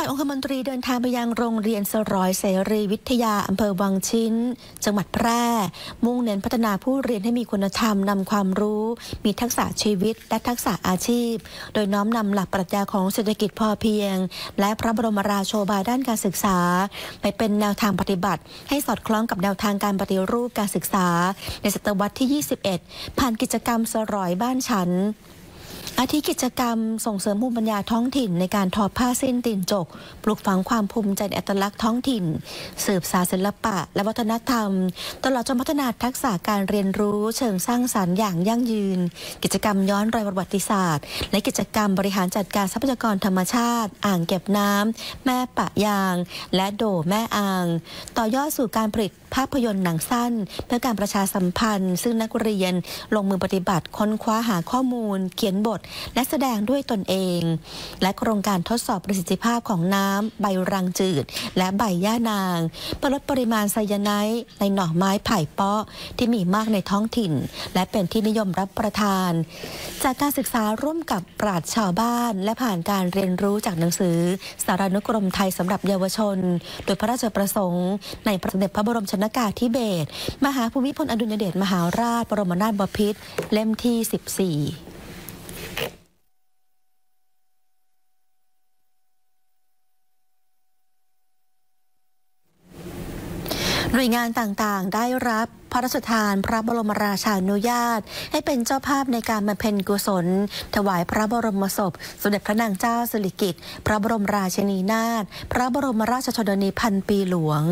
ายองคมนตรีเดินทางไปยังโรงเรียนสร้อยเสรีวิทยาอำเภอวังชิ้นจังหวัดแพร่มุ่งเน้นพัฒนาผู้เรียนให้มีคุณธรรมนำความรู้มีทักษะชีวิตและทักษะอาชีพโดยน้อมนำหลักปรัชญาของเศรษฐกิจพอเพียงและพระบรมราโชบายด้านการศึกษาไปเป็นแนวทางปฏิบัติให้สอดคล้องกับแนวทางการปฏิรูปการศึกษาในศตวรรษที่ 21 ผ่านกิจกรรมสร้อยบ้านฉันอาทิกิจกรรมส่งเสริมภูมิปัญญาท้องถิ่นในการทอผ้าสิ้นตีนจกปลูกฝังความภูมิใจในอัตลักษณ์ท้องถิ่นสืบสานศิลปะและวัฒนธรรมตลอดจนพัฒนาทักษะการเรียนรู้เชิงสร้างสรรค์อย่างยั่งยืนกิจกรรมย้อนรอยประวัติศาสตร์และกิจกรรมบริหารจัดการทรัพยากรธรรมชาติอ่างเก็บน้ำแม่ปะยางและโดแม่อ่างต่อยอดสู่การผลิตภาพยนตร์หนังสั้นเพื่อการประชาสัมพันธ์ซึ่งนักเรียนลงมือปฏิบัติค้นคว้าหาข้อมูลเขียนบทและแสดงด้วยตนเองและโครงการทดสอบประสิทธิภาพของน้ำใบรังจืดและใบย่านางเพื่อลดปริมาณไซยาไนด์ในหน่อไม้ไผ่เปาะที่มีมากในท้องถิ่นและเป็นที่นิยมรับประทานจากการศึกษาร่วมกับปราชญ์ชาวบ้านและผ่านการเรียนรู้จากหนังสือสารานุกรมไทยสำหรับเยาวชนโดยพระราชประสงค์ในพระสมเด็จพระบรมชนกาธิเบศรมหาภูมิพลอดุลยเดชมหาราชบรมนาถบพิตรเล่มที่ 14หน่วยงานต่างๆได้รับพระราชทานพระบรมราชานุญาตให้เป็นเจ้าภาพในการบำเพ็ญกุศลถวายพระบรมศพสมเด็จพระนางเจ้าสิริกิติ์พระบรมราชินีนาถพระบรมราชชนนีพันปีหลวง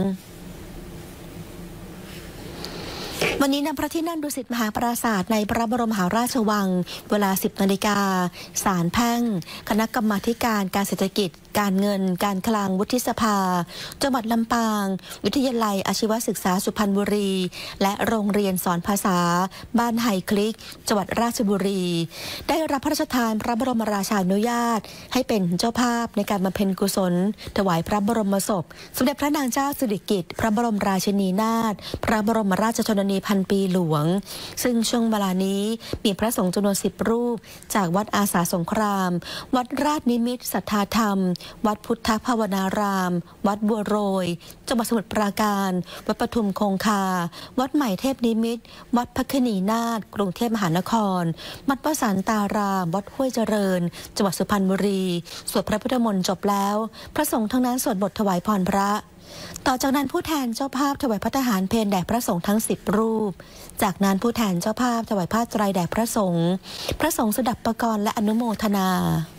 วันนี้ณพระที่นั่งดุสิตมหาปราสาทในพระบรมมหาราชวังเวลา 10 นาฬิกาศาลแพ่งคณะกรรมาการการเศรษฐกิจการเงินการคลังวุฒิสภาจังหวัดลำปางวิทยาลัยอาชีวศึกษาสุพรรณบุรีและโรงเรียนสอนภาษาบ้านไฮคลิกจังหวัดราชบุรีได้รับพระราชทานพระบรมราชานุญาตให้เป็นเจ้าภาพในการบำเพ็ญกุศลถวายพระบรมศพสมเด็จพระนางเจ้าสิริกิติ์พระบรมราชินีนาถพระบรมราชชนนีพันปีหลวงซึ่งช่วงเวลานี้มีพระสงฆ์จำนวน10 รูปจากวัดอาสาสงครามวัดราชนิมิตรสัทธาธรรมวัดพุทธภาวนารามวัดบัวโรยจังหวัดสมุทรปราการวัดปทุมคงคาวัดใหม่เทพนิมิตรวัดพระคณีนาถกรุงเทพมหานครวัดประสานตารามวัดห้วยเจริญจังหวัดสุพรรณบุรีสวดพระพุทธมนต์จบแล้วพระสงฆ์ทั้งนั้นสวดบทถวายพรพระต่อจากนั้นผู้แทนเจ้าภาพถวายพระทหารเพลแด่พระสงฆ์ทั้ง10 รูปจากนั้นผู้แทนเจ้าภาพถวายผ้าไตรแด่พระสงฆ์สดับปกรณ์และอนุโมทนา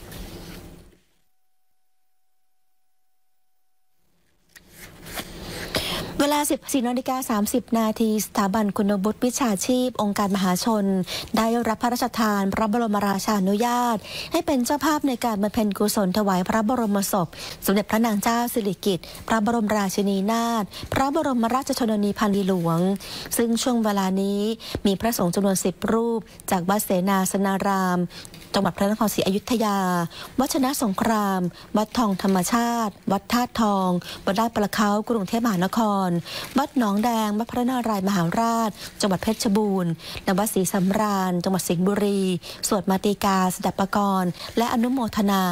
เวลา 14:30 นาทีสถาบันคุณวุฒิวิชาชีพองค์การมหาชนได้รับพระราชทานพระบรมราชานุญาตให้เป็นเจ้าภาพในการบำเพ็ญกุศลถวายพระบรมศพสมเด็จพระนางเจ้าสิริกิติ์พระบรมราชินีนาถพระบรมราชชนนีพันปีหลวงซึ่งช่วงเวลานี้มีพระสงฆ์จำนวน10 รูปจากวัดเสนาสนารามจังหวัดพระนครศรีอยุธยาวัดชนะสงครามวัดทองธรรมชาติวัดธาตุทองวัดลาดประเขากรุงเทพมหานครวัดหนองแดงวัดพระนารายณ์มหาราชจังหวัดเพชรบูรณ์และวัดศรีสำราญจังหวัดสิงห์บุรีสวดมาติกาสดับปกรณ์และอนุโมทนา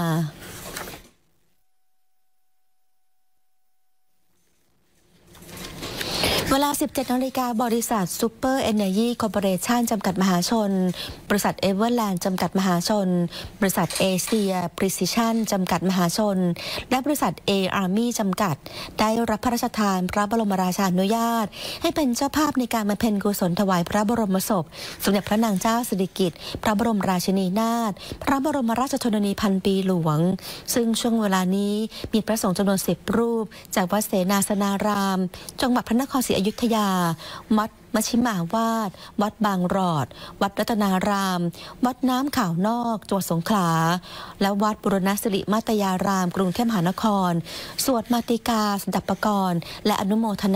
เวลา 17 นาฬิกาบริษัทซูเปอร์เอเนอร์จีคอร์ปอเรชั่นจำกัดมหาชนบริษัทเอเวอร์แลนด์จำกัดมหาชนบริษัทเอเชียพรีซิชั่นจำกัดมหาชนและบริษัทเออาร์มี่จำกัดได้รับพระราชทานพระบรมราชานุญาตให้เป็นเจ้าภาพในการบำเพ็ญกุศลถวายพระบรมศพสมเด็จพระนางเจ้าสิริกิติ์พระบรมราชินีนาถพระบรมราชชนนีพันปีหลวงซึ่งช่วงเวลานี้มีพระสงฆ์จำนวน10 รูปจากวัดเสนาสนารามจังหวัดพระนครศรีอยุธยาวัดมชิมาวาดวัดบางหลอดวัดรัตนารามวัดน้ำขาวนอกจังหวัดสงขลาและวัดบุรณสิริมาตยารามกรุงเทพมหานครสวดมาติกาสดับปกรณ์และอนุโมทนา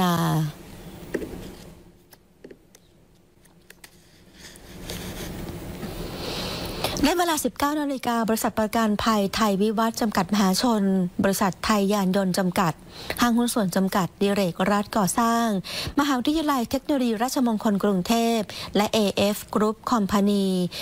ในเวลา 19 นาฬิกาบริษัทประกันภัยไทยวิวัฒน์จำกัดมหาชนบริษัทไทยยานยนต์จำกัดห้างหุ้นส่วนจำกัดดิเรกรัฐก่อสร้างมหาวิทยาลัยเทคโนโลยีราชมงคลกรุงเทพและ AF Group Company